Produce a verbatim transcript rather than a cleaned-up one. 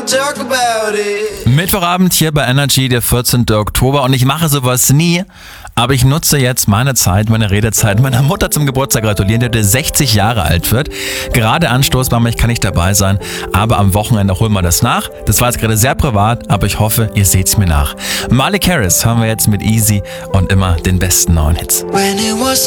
talk about it. Mittwochabend hier bei Energy, der vierzehnten Oktober, und ich mache sowas nie, aber ich nutze jetzt meine Zeit, meine Redezeit, meiner Mutter zum Geburtstag gratulieren, die heute sechzig Jahre alt wird. Gerade anstoßbar, ich kann nicht dabei sein, aber am Wochenende holen wir das nach. Das war jetzt gerade sehr privat, aber ich hoffe, ihr seht's mir nach. Miley Cyrus haben wir jetzt mit Easy und immer den besten neuen Hits. When it was